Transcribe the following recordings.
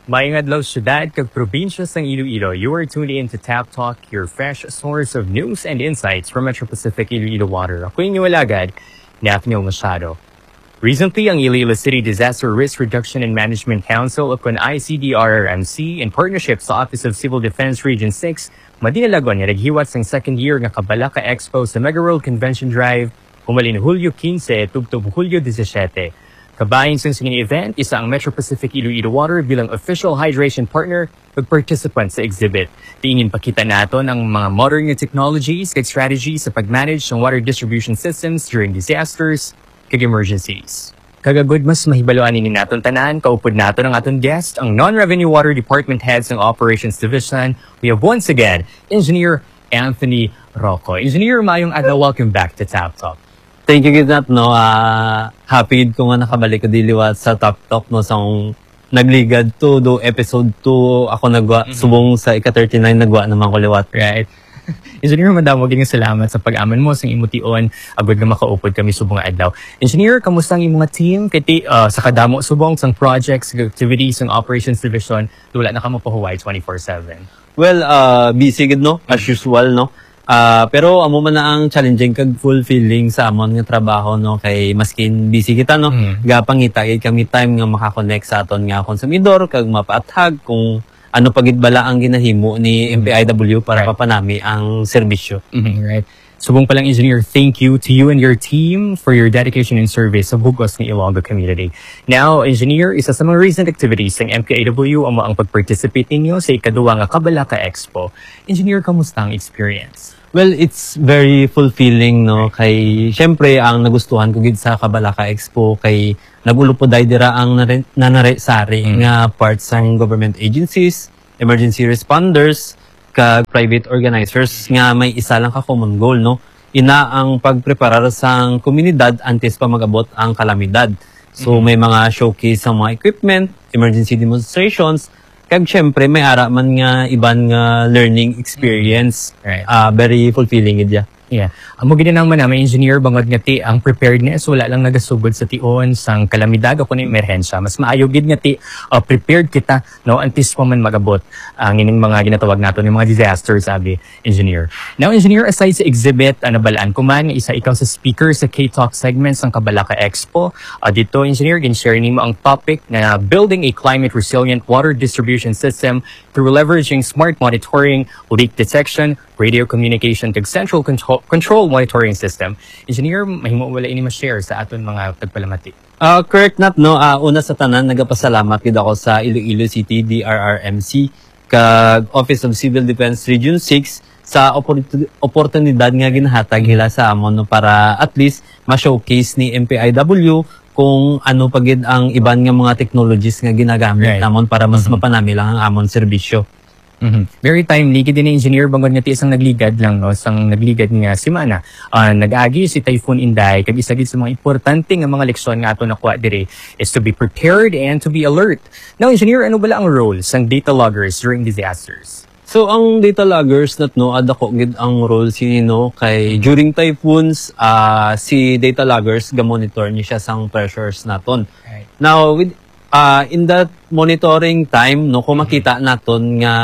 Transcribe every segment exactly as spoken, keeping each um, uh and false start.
Maayong adlaw syudad kag probinsya sang Iloilo. You are tuned in to Tap Talk, your fresh source of news and insights from Metro Pacific Iloilo Water. Ako yung alagad, Nathaniel Machado. Recently, ang Iloilo City Disaster Risk Reduction and Management Council o kun I C D R R M C in partnership sa Office of Civil Defense Region six, madinalagon nga naghiwat sang second year nga Kabalaka Expo sa Mega World Convention Drive humalin Hulyo fifteen tubtob Hulyo seventeen. Kabahin sa singing event, isa ang Metro Pacific Iloilo Water bilang official hydration partner ug participant sa exhibit. Tingin pakita naton ang mga modern nga technologies kag strategies sa pag-manage ng water distribution systems during disasters kag emergencies. Kagagod mas mahibaloan ni naton tanan, kaupod naton ang aton guest, ang Non-Revenue Water Department Heads ng Operations Division. We have once again, Engineer Anthony Rocco. Engineer, mayong adlaw, welcome back to Tap Talk. Thank you, Gidnat, no. Uh, happy ko nga nakabalik ko diliwat sa Top Talk, no. Sa nagligad to, do episode two, ako nagwa, mm-hmm. subong sa ika thirty-nine, nagwa naman ko liwat. Right. Engineer, madamo ganyang salamat sa pag-aman mo sa imution. Agad nga makaupod kami subong adlaw. Engineer, kamusta ang imong team? Kiti, uh, sa kadamo subong sang projects, activities, ng operations division, wala na ka mapahuway twenty-four seven. Well, uh, busy gid, no. As usual, no. Uh, pero amo man na ang challenging kag fulfilling sa amon nga trabaho, no, kay maskin busy kita, no, mm. gapangita gid kami time nga makakonect sa aton nga konsumidor kag mapaathag kung ano pagid bala ang ginahimo ni M P I W para right. papanami ang serbisyo. Mm-hmm, right. Subong palang engineer, thank you to you and your team for your dedication and service sa Bugos ng Ilonggo community. Now, engineer, isa sa mga recent activities ng M P I W ang ang pag-participate ninyo sa ikaduwa nga Kabalaka Expo. Engineer, kamusta ang experience? Well, it's very fulfilling, no, kay syempre ang nagustuhan ko gid sa Kabalaka Expo kay nagulupoday dira ang nanare-sari mm. nga parts ng government agencies, emergency responders, kag private organizers nga may isa lang ka common goal, no. Ina ang pagpreparar sa komunidad antes pa magabot ang kalamidad. So mm-hmm. may mga showcase sa mga equipment, emergency demonstrations, kag syempre may ara man nga iban nga learning experience. Right. Uh, very fulfilling idya. Yeah. Amo gid naman na may engineer bangod nga ti ang preparedness wala lang nagasugod sa tion sang kalamidad o kuno emerhensya. Mas maayo gid nga ti uh, prepared kita, no, antes pa man magabot ang ining mga ginatawag nato ni mga disasters, sabi engineer. Now engineer, aside sa exhibit, ano balaan ko man isa ikaw sa speaker sa K-Talk segment sang Kabalaka Expo. Uh, dito engineer gin share nimo ang topic na building a climate resilient water distribution system through leveraging smart monitoring, leak detection, radio communication kag central control control monitoring system. Engineer, mahimo wala ini ma-share sa aton mga tagpalamati. Uh, correct nat, no. Uh, una sa tanan, nagapasalamat gid ako sa Iloilo City D R R M C kag Office of Civil Defense Region six sa oportunidad nga ginhatag nila sa amon, no, para at least ma-showcase ni M P I W kung ano pagid ang iban nga mga technologies nga ginagamit right. namon para mas mm-hmm. mapanami lang ang amon serbisyo. Mm-hmm. Very timely gid ni engineer bangod nga ti isang nagligad lang, no, sang nagligad nga semana. Uh, nag-agi si Typhoon Inday kag isa gid sa mga importante nga mga leksyon nga ato nakuha diri is to be prepared and to be alert. Now engineer, ano bala ang role sang data loggers during disasters? So ang data loggers nat, no, adako gid ang role sino kay during typhoons, uh, si data loggers ga-monitor niya siya sang pressures naton. Right. Now with uh, in that monitoring time, no, kung makita naton nga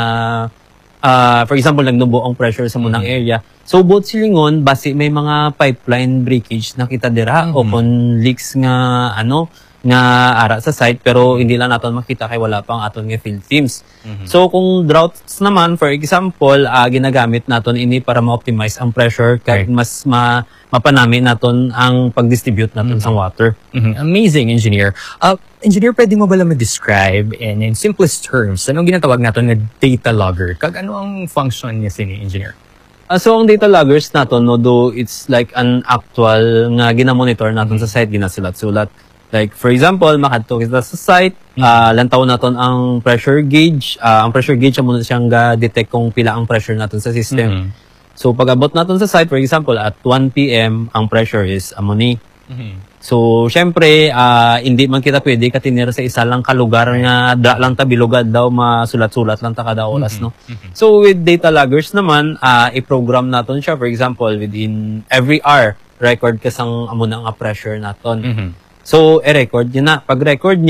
uh, for example nagnubo ang pressure sa munang mm-hmm. area, so both silingon base may mga pipeline breakage nakita dira mm-hmm. o kung leaks nga ano nga ara sa site pero hindi lang naton makita kay wala pang aton nga field teams. Mm-hmm. So kung droughts naman, for example, uh, ginagamit naton ini para ma-optimize ang pressure kay right. mas ma mapanami naton ang pag-distribute naton mm-hmm. sa water. Mm-hmm. Amazing, engineer. Uh, engineer, pwede mo ba lang ma-describe in, in simplest terms anong ginatawag naton na data logger? Kag ano ang function niya sini, engineer? Uh, so ang data loggers naton, no, though it's like an actual nga gina-monitor naton mm-hmm. sa site, ginasulat-sulat. Like, for example, makadto kita sa site, mm-hmm. uh, lantaw naton ang pressure gauge. Uh, ang pressure gauge, muna siyang ga-detect kung pila ang pressure naton sa system. Mm-hmm. So, pag abot naton sa site, for example, at one p m, ang pressure is amoni. Mm-hmm. So, syempre, uh, hindi man kita pwede katinira sa isa lang kalugar nga da lang ta bilugad daw, masulat-sulat lang ta kada oras, mm-hmm. no? Mm-hmm. So, with data loggers naman, uh, i-program naton siya, for example, within every hour, record kasang amo na nga pressure naton. Mm-hmm. So, i-record niya na. Pag-record niya,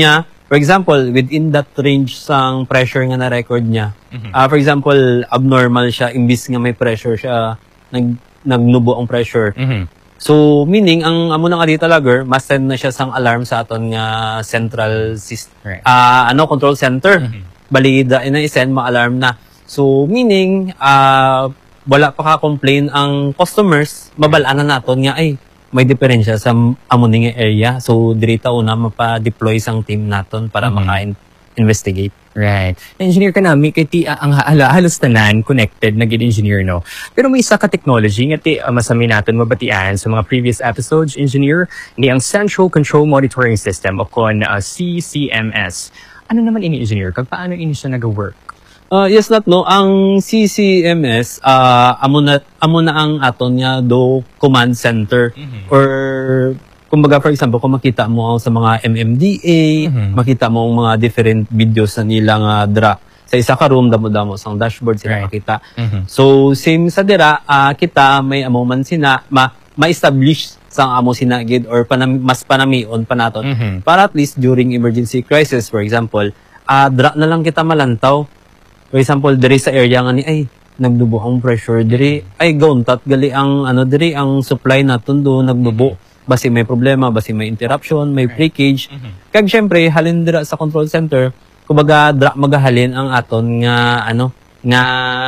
For example, within that range sang pressure nga na-record niya, Mhm. ah, for example, abnormal siya, imbis nga may pressure siya, nag, nagnubo ang pressure. Mhm. So, meaning, ang amo nga data logger, mas send na siya sang alarm sa aton nga central system, Right. ah ano, control center. Mhm. Balida, ina i-send, ma-alarm na. So, meaning, ah wala pa ka-complain ang customers, mabalaan na naton nga, ay, may diferensya sa amo nga area. So, dirita una, mapa-deploy sang team naton para Mhm. maka-investigate. Right. Engineer ka nami, kay ti ah, ang hala, halos tanan connected na gid engineer, no? Pero may isa ka technology nga ti uh, masami natin mabatian sa mga previous episodes, engineer, ni ang Central Control Monitoring System o kon uh, C C M S. Ano naman ini, engineer? Kag paano ini siya nag-work? Uh, yes, not no. Ang C C M S, uh, amo na, amo na ang aton nga do command center. Mhm. Or, kumbaga, for example, kung makita mo sa mga M M D A, Mhm. makita mo ang mga different videos na nila nga dra. Sa isa ka room, damo-damo sa dashboard sila Right. makita. Mhm. So, same sa dira, ah, kita may amo man sina, ma, ma-establish sa amo sinagid or panam, mas panamion pa naton. Mhm. Para at least during emergency crisis, for example, ah, dra na lang kita malantaw. For example, diri sa area nga ni, ay, nagdubo ang pressure. Diri, ay, gauntat, gali ang, ano, diri, ang supply naton do, nagdubo. Basi may problema, basi may interruption, may breakage. Mhm. Kag syempre, halin dira sa control center, kumbaga, dra magahalin ang aton nga, ano, nga,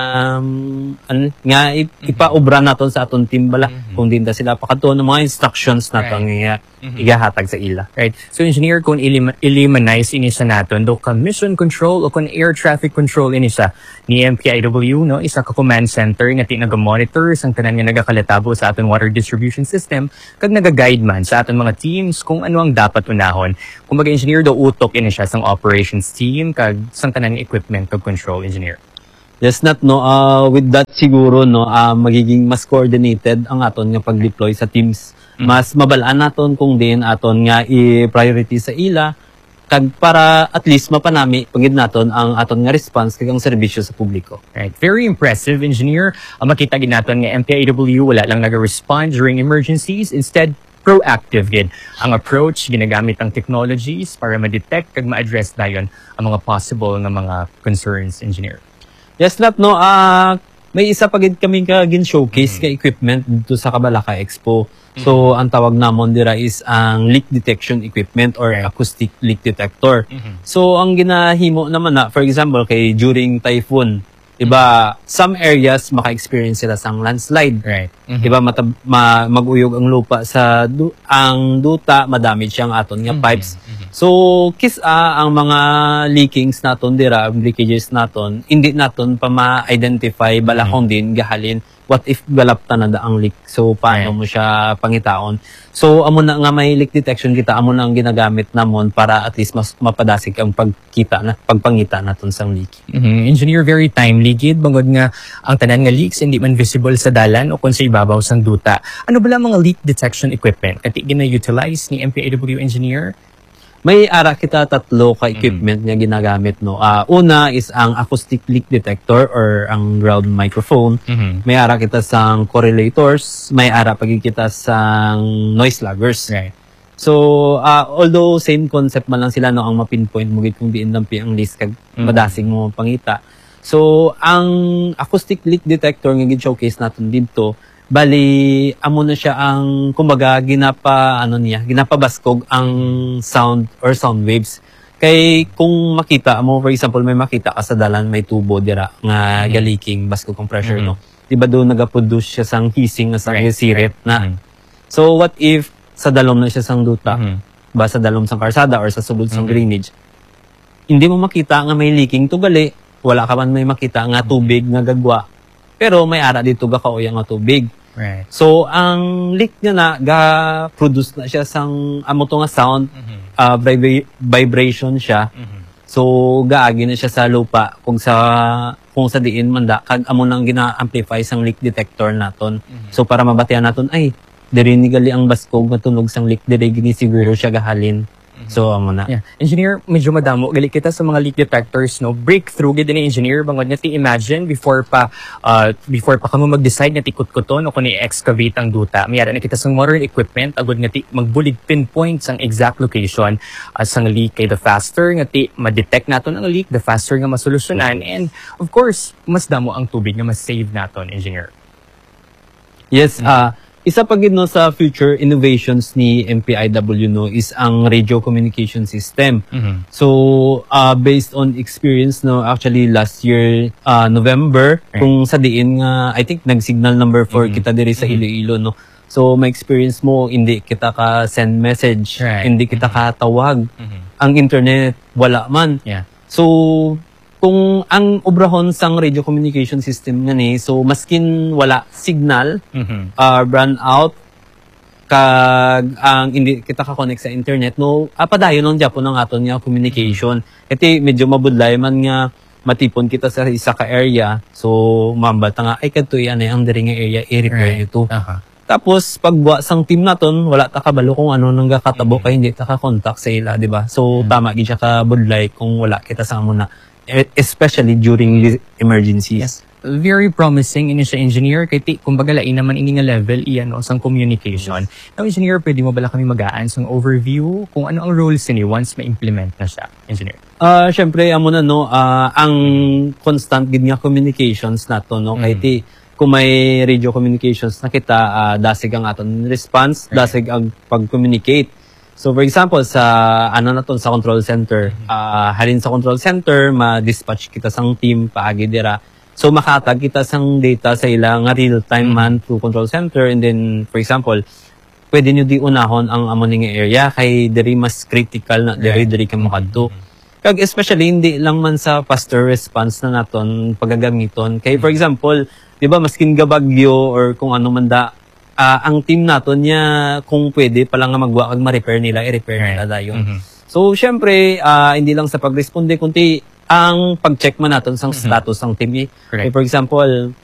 um, ano, nga ip- ipaobra naton sa aton team bala. Mhm. Kung din ta sila pakato ng mga instructions naton nga Mhm. igahatag sa ila. Right. So, engineer, kung ilim eliminate ini sa naton, do ka mission control o kung air traffic control ini sa ni M P I W, no? Isa ka command center nga ti naga-monitor sang tanan nga nagakalatabo sa aton water distribution system kag naga-guide man sa aton mga teams kung ano ang dapat unahon. Kung baga, engineer, do utok ini siya sang operations team kag sang tanan nga equipment kag control, engineer. Yes, not no. Uh, with that siguro no, uh, magiging mas coordinated ang aton nga pag-deploy sa teams. Mas mabalaan naton kung din aton nga i-priority sa ila kag para at least mapanami pagid naton ang aton nga response kag ang serbisyo sa publiko. Right. Very impressive, engineer. Ang makita gid naton nga M P I W wala lang naga-respond during emergencies, instead proactive gid ang approach, ginagamit ang technologies para ma-detect kag ma-address dayon ang mga possible nga mga concerns, engineer. Yes, not no. Ah, may isa pa gid kami ka gin showcase ka equipment dito sa Cabalaka Expo. So, ang tawag namon dira is ang leak detection equipment or acoustic leak detector. So, ang ginahimo naman na, for example, kay during typhoon, iba, some areas maka-experience sila sang landslide. Right. Iba matab, ma, maguyog ang lupa sa du, ang duta, madamage siyang aton nga pipes. So, kis ah, ang mga leakings naton dira, ang leakages naton, hindi naton pa ma-identify balakong din gahalin what if galapta na da ang leak. So, paano Right. mo siya pangitaon? So, amo na nga may leak detection kita, amo na ang ginagamit namon para at least mas mapadasig ang pagkita na, pagpangita naton sang leak. Mhm. Engineer, very timely gid bangod nga ang tanan nga leaks hindi man visible sa dalan o kung sa ibabaw sang duta. Ano bala mga leak detection equipment kati gina-utilize ni M P I W, engineer? May ara kita tatlo ka equipment nga ginagamit no. Ah, una is ang acoustic leak detector or ang ground microphone. Mhm. May ara kita sang correlators, may ara pagi kita sang noise loggers. Right. So, ah, although same concept man lang sila no, ang mapinpoint mo gid kung diin lampi ang list kag Mhm. madasing mo pangita. So, ang acoustic leak detector nga gid showcase naton dito, bali amo na siya ang kumbaga ginapa ano niya, ginapabaskog ang sound or sound waves. Kay kung makita mo, for example, may makita ka sa dalan may tubo dira nga galiking baskog ang pressure Mhm. no. Di ba doon nagaproduce siya sang hissing nga sang Right, sirit na. Mhm. So what if sa dalom na siya sang duta, Mhm. ba sa dalom sang karsada or sa sulod sang Mhm. drainage, hindi mo makita nga may leaking tugali, wala ka man may makita nga tubig nga gagwa. Pero may ara dito ga kauya nga tubig. Right. So ang leak niya na ga produce na siya sang amo to nga sound, Mhm. ah, vibra- vibration siya. Mhm. So gaagi na siya sa lupa kung sa kung sa diin man da kag amo nang gina-amplify sang leak detector naton. So para mabatian naton ay diri ni gali ang baskog nga tunog sang leak diri gini siguro siya gahalin. So amo na. Yeah. Engineer, medyo madamo gali kita sa mga leak detectors, no. Breakthrough gid ni engineer bangod nga ti imagine before pa uh, before pa kamo mag-decide nga tikot-kuton o kun i-excavate ang duta. Mayara na kita sa modern equipment agud nga ti magbulig pinpoints ang exact location uh, sang leak, kay the faster nga ti ma-detect naton ang leak, the faster nga masolusyonan, and of course, mas damo ang tubig nga mas-save naton, engineer. Yes, ah isa pa gid no sa future innovations ni M P I W no is ang radio communication system. Mhm. So, uh, based on experience no, actually last year uh, November Right. kung sa diin nga I think nag-signal number four kita diri sa Iloilo no. So, may experience mo hindi kita ka send message, Right. hindi kita ka tawag. Mhm. Ang internet wala man. Yeah. So, kung ang obrahon sang radio communication system nga ni, so maskin wala signal, Mhm. uh, run out, kag ang hindi kita ka-connect sa internet, no, apadayon lang Japon ang aton nga communication. Iti medyo mabudlay man nga matipon kita sa isa ka area, so mambata nga, ay kadto yan eh, ang diri nga area, i-repair Right. ito. Aha. Tapos pagbuwa sang team naton, wala ta kabalo kung ano nang gakatabo kay hindi ta ka-contact sa ila, di ba? So tama gid siya ka budlay kung wala kita sa muna, especially during the emergencies. Very promising ini siya, engineer, kay ti kumbaga lain naman ini nga level iyan no sang communication. Now, engineer, pwede mo bala kami magaan sang overview kung ano ang roles ni once ma-implement na siya, engineer? Ah, syempre amo na no, ah, ang constant gid nga communications nato no, kay ti kung may radio communications na kita, ah, dasig ang aton response, dasig ang pag-communicate. So for example sa ano na to, sa control center, ah, halin sa control center ma-dispatch kita sang team paagi dira. So makatag kita sang data sa ila nga real time man through control center, and then for example pwede nyo di unahon ang amo ning area kay diri mas critical na diri diri ka makadto. Kag especially hindi lang man sa faster response na naton pagagamiton. Kay for example, di ba maskin gabagyo or kung ano man da, ah, ang team naton niya kung pwede pa lang nga magwa kag ma-repair nila, i-repair nila dayon. Mhm. So syempre ah, hindi lang sa pagresponde kundi ang pag-check man naton sang status ng team. Eh. Correct. For example,